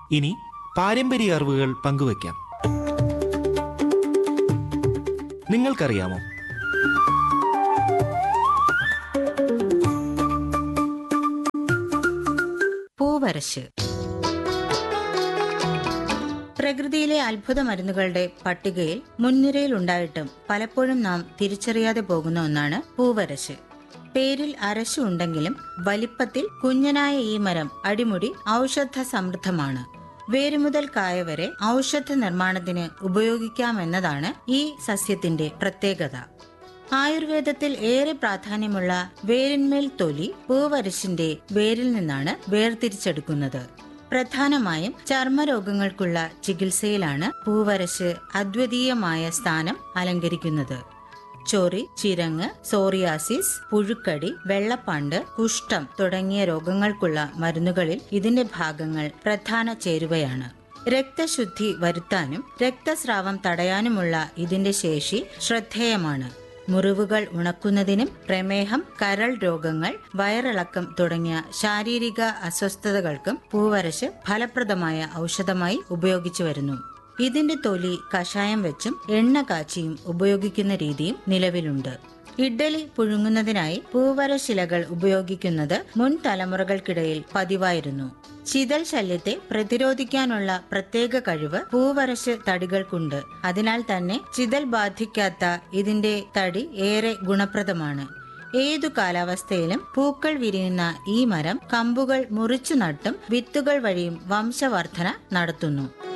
ഇനി പാരമ്പര്യ അറിവുകൾ പങ്കുവയ്ക്കാം. നിങ്ങൾക്കറിയാമോ, പൂവരശ് പ്രകൃതിയിലെ അത്ഭുത മരുന്നുകളുടെ പട്ടികയിൽ മുൻനിരയിലുണ്ടായിട്ടും പലപ്പോഴും നാം തിരിച്ചറിയാതെ പോകുന്ന ഒന്നാണ് പൂവരശ്. പേരിൽ അരശു ഉണ്ടെങ്കിലും വലിപ്പത്തിൽ കുഞ്ഞനായ ഈ മരം അടിമുടി ഔഷധ സമൃദ്ധമാണ്. വേരുമുതൽ കായ വരെ ഔഷധ നിർമ്മാണത്തിന് ഉപയോഗിക്കാമെന്നതാണ് ഈ സസ്യത്തിന്റെ പ്രത്യേകത. ആയുർവേദത്തിൽ ഏറെ പ്രാധാന്യമുള്ള വേരിന്മേൽ തൊലി പൂവരശിന്റെ വേരിൽ നിന്നാണ് വേർതിരിച്ചെടുക്കുന്നത്. പ്രധാനമായും ചർമ്മരോഗങ്ങൾക്കുള്ള ചികിത്സയിലാണ് പൂവരശ് അദ്വിതീയമായ സ്ഥാനം അലങ്കരിക്കുന്നത്. ചൊറി, ചിരങ്ങ്, സോറിയാസിസ്, പുഴുക്കടി, വെള്ളപ്പാണ്ട്, കുഷ്ഠം തുടങ്ങിയ രോഗങ്ങൾക്കുള്ള മരുന്നുകളിൽ ഇതിന്റെ ഭാഗങ്ങൾ പ്രധാന ചേരുവയാണ്. രക്തശുദ്ധി വരുത്താനും രക്തസ്രാവം തടയാനുമുള്ള ഇതിന്റെ ശേഷി ശ്രദ്ധേയമാണ്. മുറിവുകൾ ഉണക്കുന്നതിനും പ്രമേഹം, കരൾ രോഗങ്ങൾ, വയറിളക്കം തുടങ്ങിയ ശാരീരിക അസ്വസ്ഥതകൾക്കും പൂവരശ് ഫലപ്രദമായ ഔഷധമായി ഉപയോഗിച്ചു വരുന്നു. ഇതിന്റെ തൊലി കഷായം വെച്ചും എണ്ണ കാച്ചിയും ഉപയോഗിക്കുന്ന രീതിയും നിലവിലുണ്ട്. ഇഡ്ഡലി പുഴുങ്ങുന്നതിനായി പൂവരശിലകൾ ഉപയോഗിക്കുന്നത് മുൻ തലമുറകൾക്കിടയിൽ പതിവായിരുന്നു. ചിതൽ ശല്യത്തെ പ്രതിരോധിക്കാനുള്ള പ്രത്യേക കഴിവ് പൂവരശ് തടികൾക്കുണ്ട്. അതിനാൽ തന്നെ ചിതൽ ബാധിക്കാത്ത ഇതിന്റെ തടി ഏറെ ഗുണപ്രദമാണ്. ഏതു കാലാവസ്ഥയിലും പൂക്കൾ വിരിയുന്ന ഈ മരം കമ്പുകൾ മുറിച്ചു നട്ടും വിത്തുകൾ വഴിയും വംശവർധന നടത്തുന്നു.